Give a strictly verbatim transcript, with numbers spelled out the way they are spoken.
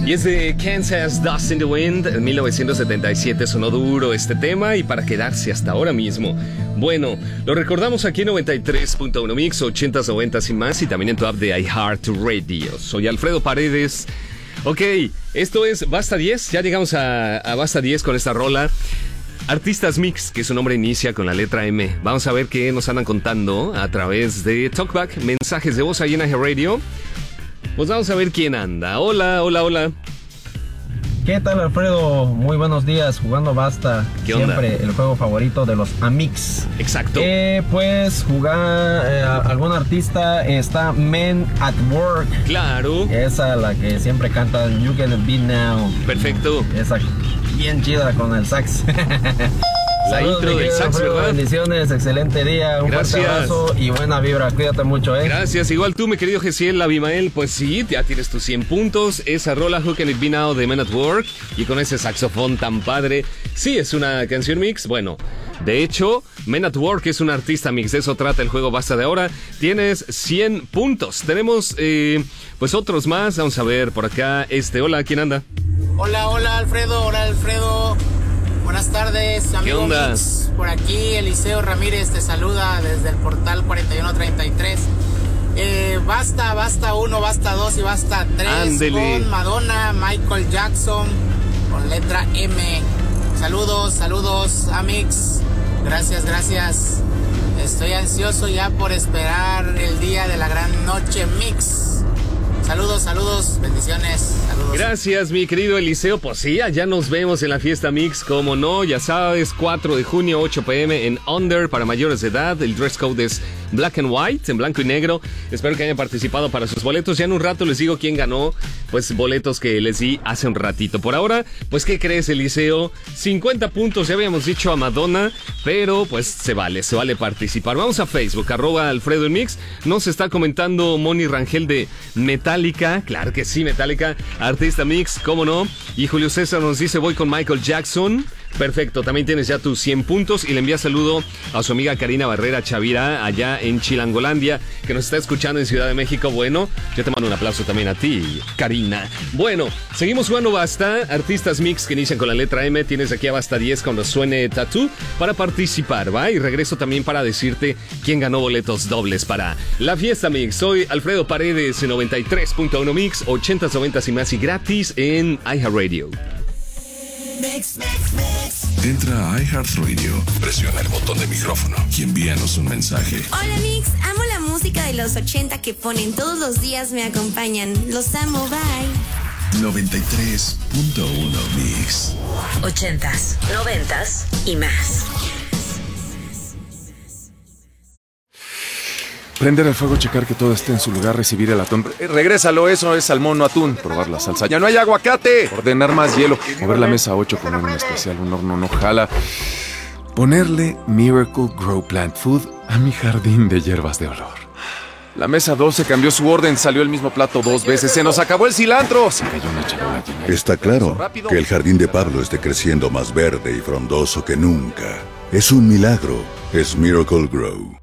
Y es de Kansas, Dust in the Wind. En mil novecientos setenta y siete sonó duro este tema y para quedarse hasta ahora mismo. Bueno, lo recordamos aquí en noventa y tres punto uno Mix, ochentas, noventas y más, y también en tu app de iHeartRadio. Soy Alfredo Paredes. Ok, esto es Basta diez. Ya llegamos a, a Basta diez con esta rola. Artistas Mix, que su nombre inicia con la letra M. Vamos a ver qué nos andan contando a través de Talkback, mensajes de voz ahí en iHeartRadio. Pues vamos a ver quién anda. Hola, hola, hola. ¿Qué tal, Alfredo? Muy buenos días, jugando Basta. ¿Qué onda? Siempre el juego favorito de los Amix. Exacto. Eh, pues jugar eh, algún artista. Está Men at Work. Claro. Esa, la que siempre canta You Can Be Now. Perfecto. Esa bien chida con el sax. La Saludos, intro del sax, Alfredo, ¿verdad? bendiciones, excelente día, un Gracias. fuerte abrazo y buena vibra, cuídate mucho, eh. Gracias, igual tú, mi querido Gesiel Abimael. Pues sí, ya tienes tus cien puntos. Esa rola, Who Can It Be Now, de Men at Work. Y con ese saxofón tan padre. Sí, es una canción mix. Bueno, de hecho, Men at Work es un artista mix. De eso trata el juego Basta de ahora. Tienes cien puntos. Tenemos, eh, pues otros más. Vamos a ver por acá. Este, hola, ¿quién anda? Hola, hola, Alfredo. Hola, Alfredo. Buenas tardes, amigo. ¿Qué onda? Mix. Por aquí, Eliseo Ramírez te saluda desde el portal cuarenta y uno treinta y tres. Eh, basta, basta uno, basta dos y basta tres. Ándele. Con Madonna, Michael Jackson, con letra M. Saludos, saludos, Amix. Gracias, gracias. Estoy ansioso ya por esperar el día de la gran noche Mix. Saludos, saludos, bendiciones, saludos. Gracias, mi querido Eliseo. Pues sí, allá nos vemos en la fiesta mix, como no, ya sabes, cuatro de junio, ocho pe eme en Under para mayores de edad. El dress code es black and white, en blanco y negro. Espero que hayan participado para sus boletos. Ya en un rato les digo quién ganó, pues boletos que les di hace un ratito. Por ahora, pues ¿qué crees, Eliseo? cincuenta puntos, ya habíamos dicho a Madonna, pero pues se vale, se vale participar. Vamos a Facebook, arroba Alfredo en Mix. Nos está comentando Moni Rangel de Metal. Claro que sí, Metallica, artista mix, cómo no. Y Julio César nos dice, voy con Michael Jackson. Perfecto, también tienes ya tus cien puntos. Y le envía saludo a su amiga Karina Barrera Chavira, allá en Chilangolandia, que nos está escuchando en Ciudad de México. Bueno, yo te mando un aplauso también a ti, Karina. Bueno, seguimos jugando Basta, artistas mix que inician con la letra M. Tienes aquí a Basta diez cuando suene Tattoo para participar, ¿va? Y regreso también para decirte quién ganó boletos dobles para la fiesta mix. Soy Alfredo Paredes en noventa y tres punto uno Mix, ochentas, noventas y más, y gratis en iHeartRadio. Mix, mix, mix. Entra a iHeartRadio, presiona el botón de micrófono y envíanos un mensaje. Hola Mix, amo la música de los ochenta que ponen todos los días, me acompañan. Los amo, bye. noventa y tres punto uno Mix. Ochentas, noventas y más. Prender el fuego, checar que todo esté en su lugar, recibir el atún. Eh, regrésalo, eso es salmón o atún. Probar la salsa. ¡Ya no hay aguacate! Ordenar más hielo. Mover la mesa ocho, poner un especial, un horno no jala. Ponerle Miracle Grow Plant Food a mi jardín de hierbas de olor. La mesa doce cambió su orden, salió el mismo plato dos veces. ¡Se nos acabó el cilantro! Se cayó una charola llena de- Está claro que el jardín de Pablo esté creciendo más verde y frondoso que nunca. Es un milagro. Es Miracle Grow.